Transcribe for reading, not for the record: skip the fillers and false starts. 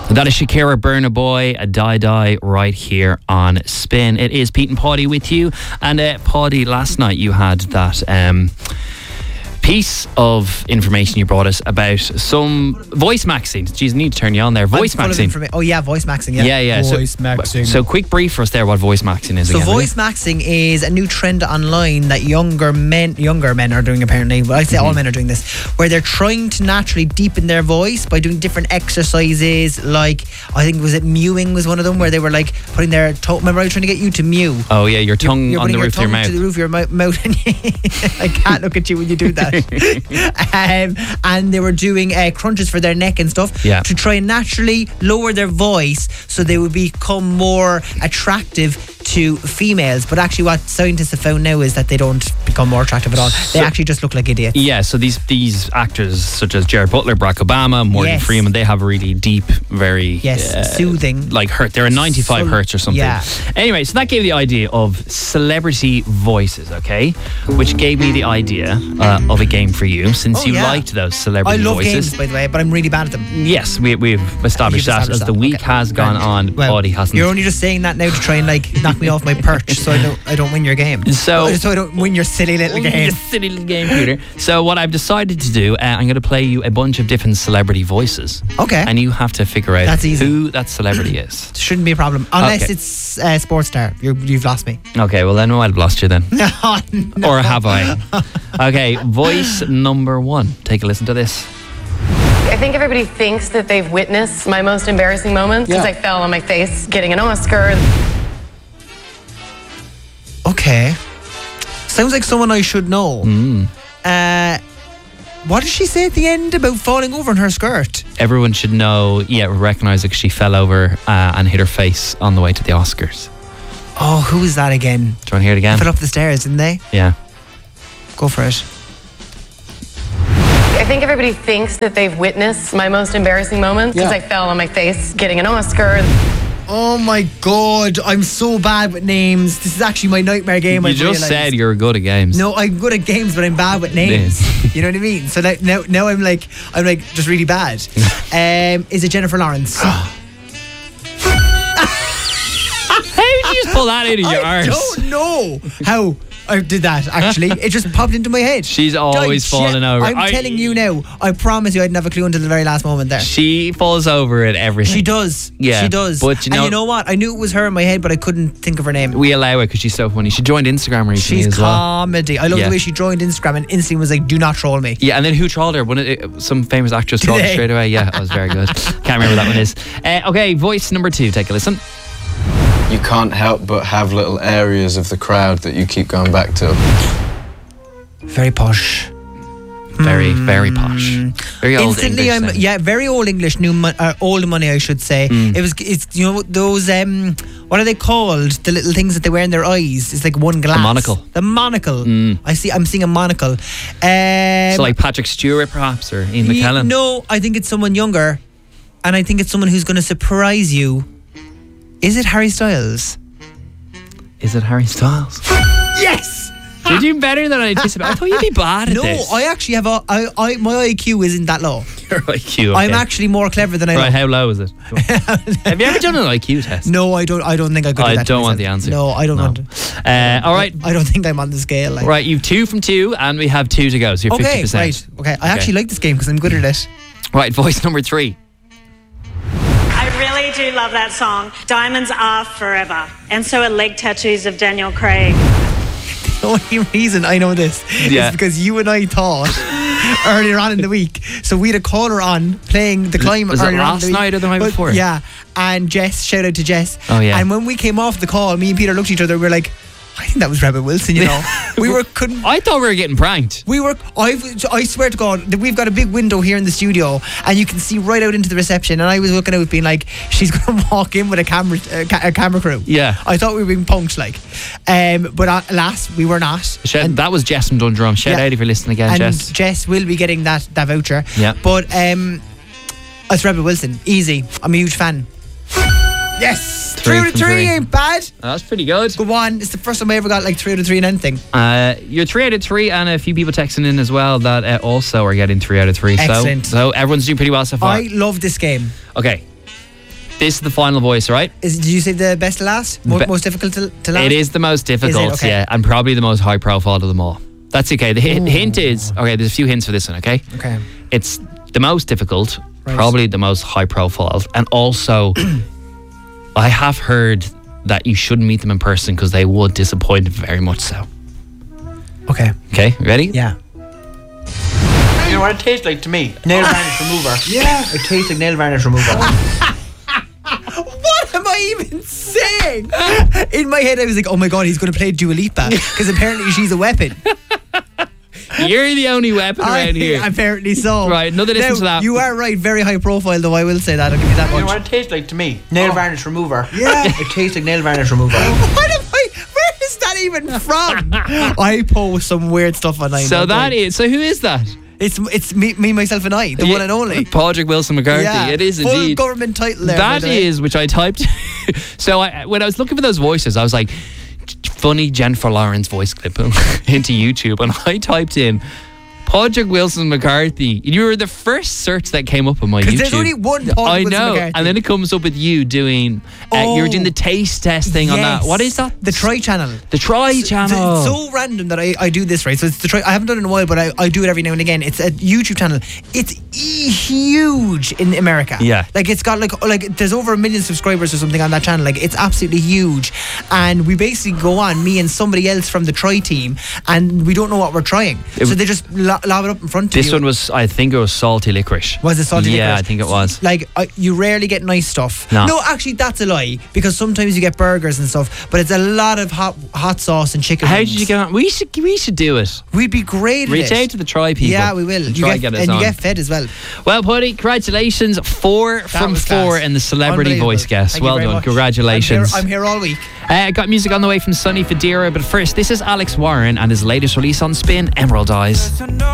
That is Shakira, Burna Boy, a Die right here on Spin. It is Pete and Paddy with you. And Paddy, last night you had that piece of information you brought us about some voice maxing. Jeez, I need to turn you on there. Voice maxing. Oh yeah, voice maxing. Yeah. Voice maxing. So quick brief for us there what voice maxing is. So voice maxing is a new trend online that younger men are doing apparently. Well, I say all men are doing this, where they're trying to naturally deepen their voice by doing different exercises. Like I think mewing was one of them, where they were like putting their tongue. Remember I was trying to get you to mew. Oh yeah, your tongue you're on the roof of your mouth. To the roof of your mouth, and I can't look at you when you do that. And they were doing crunches for their neck and stuff to try and naturally lower their voice so they would become more attractive to females. But actually what scientists have found now is that they don't become more attractive at all. They actually just look like idiots. Yeah, so these actors such as Jared Butler, Barack Obama, Morgan Freeman, they have really deep, very soothing, like hertz. They're a 95 hertz or something. Yeah. Anyway, so that gave the idea of celebrity voices, okay? Which gave me the idea of a game for you, since you liked those celebrity voices. I love games, by the way, but I'm really bad at them. Yes, we've established that as the week has gone on. Paddy hasn't. You're only just saying that now to try and knock me off my perch, so I don't win your game. So I don't win your silly little game. Your silly little game, Peter. So what I've decided to do, I'm going to play you a bunch of different celebrity voices. Okay. And you have to figure out who that celebrity is. Shouldn't be a problem, unless it's a sports star. You've lost me. Okay, well then I've lost you then. No. Or have I? Okay, voice number 1. Take a listen to this. I think everybody thinks that they've witnessed my most embarrassing moments because I fell on my face getting an Oscar. Okay. Sounds like someone I should know. What did she say at the end about falling over in her skirt? Everyone should know, recognise it because she fell over and hit her face on the way to the Oscars. Oh, who is that again? Do you want to hear it again? They fell up the stairs, didn't they? Yeah. Go for it. I think everybody thinks that they've witnessed my most embarrassing moments because I fell on my face getting an Oscar. Oh my God, I'm so bad with names. This is actually my nightmare game. You just said you're good at games. No, I'm good at games, but I'm bad with names. You know what I mean? So now I'm like just really bad. Is it Jennifer Lawrence? How did you just pull that out of your arse? I don't know how I did that, actually. It just popped into my head. She's always falling over. I'm telling you now, I promise you I didn't have a clue until the very last moment there. She falls over at everything. She does. Yeah. She does. But you know what? I knew it was her in my head, but I couldn't think of her name. We allow it because she's so funny. She joined Instagram recently as well. Comedy. I love the way she joined Instagram and instantly was like, do not troll me. Yeah, and then who trolled her? Some famous actress trolled her straight away. Yeah, that was very good. Can't remember what that one is. Okay, voice number 2. Take a listen. You can't help but have little areas of the crowd that you keep going back to. Very posh. Very, very posh. Very old Instantly, English. Very old English, old money, I should say. It's those what are they called? The little things that they wear in their eyes. It's like one glass. The monocle. I'm seeing a monocle. So like Patrick Stewart, perhaps, or Ian McKellen. No, I think it's someone younger, and I think it's someone who's going to surprise you. Is it Harry Styles? Is it Harry Styles? Yes! Did you better than I anticipated? I thought you'd be bad at this. No, I actually have my IQ isn't that low. Your IQ, okay. I'm actually more clever than I know. Right, how low is it? Have you ever done an IQ test? No, I don't think I could do that. I don't want the answer. No, I don't want to. All right. I don't think I'm on the scale. Right, you've 2 from 2 and we have 2 to go, so you're 50%. Right. Okay, I actually like this game because I'm good at it. Right, voice number 3. I really do love that song. Diamonds are forever. And so are leg tattoos of Daniel Craig. The only reason I know this is because you and I thought earlier on in the week. So we had a caller on playing The Climb was earlier it on last in the week. night or the night before? Yeah. And Jess, shout out to Jess. Oh, yeah. And when we came off the call, me and Peter looked at each other, we were like, I think that was Rebel Wilson, you know. I thought we were getting pranked. I swear to God, that we've got a big window here in the studio and you can see right out into the reception, and I was looking out being like, she's going to walk in with a camera crew. Yeah. I thought we were being punked, like. But alas, we were not. That was Jess from Dundrum. Shout out if you're listening again, Jess. And Jess will be getting that voucher. Yeah. But it's Rebel Wilson. Easy. I'm a huge fan. Yes! 3 out of 3 ain't bad. That's pretty good. Go on. It's the first time I ever got like 3 out of 3 in anything. You're 3 out of 3, and a few people texting in as well that also are getting 3 out of 3. Excellent. So everyone's doing pretty well so far. I love this game. Okay. This is the final voice, right? Did you say the best to last? Most difficult to last? It is the most difficult, Okay. yeah, and probably the most high profile of them all. That's okay. The hint is, okay, there's a few hints for this one, okay? Okay. It's the most difficult, Right. probably the most high profile, and also I have heard that you shouldn't meet them in person because they would disappoint very much so. Okay. Okay, ready? Yeah. You know what it tastes like to me? Nail varnish remover. Yeah. It tastes like nail varnish remover. What am I even saying? In my head, I was like, oh my God, he's going to play Dua Lipa because apparently she's a weapon. You're the only weapon around here. Apparently so. Right, another listen to that. You are right, very high profile though, I will say that. I'll give you that You know much. what it tastes like to me? Nail varnish remover. Yeah. It tastes like nail varnish remover. Where is that even from? I post some weird stuff online. So that is, so who is that? It's me, myself and I, the one and only. Padraig Wilson McCarthy. Yeah, It is full indeed. government title there. That is, which I typed. So when I was looking for those voices, I was like, funny Jennifer Lawrence voice clip into YouTube, and I typed in Padraig Wilson McCarthy. You were the first search that came up on my YouTube. Because there's only one Padraig I Wilson know, McCarthy. and then it comes up with you doing. You're doing the taste test thing on that. What is that? The Try channel. The Try channel. It's so random that I do this, right? So it's the Try. I haven't done it in a while, but I do it every now and again. It's a YouTube channel. It's huge in America. Yeah. Like it's got like there's over 1 million subscribers or something on that channel. Like it's absolutely huge. And we basically go on, me and somebody else from the Try team, and we don't know what we're trying. So they just lob it up in front of you. This one was, I think it was salty licorice. Was it salty licorice? Yeah, I think it was. Like, you rarely get nice stuff. No. Actually, that's a lie. Because sometimes you get burgers and stuff, but it's a lot of hot sauce and chicken How wings. did you get on? We should do it. We'd be great at Reach it. out to the Try people. Yeah, we will. And You try get, get us and on. you get fed as well. Well, Puddy, congratulations. 4 from was 4 class. in the celebrity Unbelievable. voice guest. Thank you Well very done. much. Congratulations. I'm here all week. Got music on the way from Sonny Fodera, but first, this is Alex Warren and his latest release on Spin, Emerald Eyes.